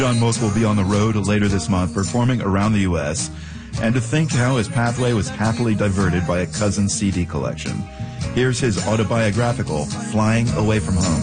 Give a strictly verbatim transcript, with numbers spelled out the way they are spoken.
John Mook will be on the road later this month, performing around the U S, and to think how his pathway was happily diverted by a cousin's C D collection. Here's his autobiographical, Flying Away from Home.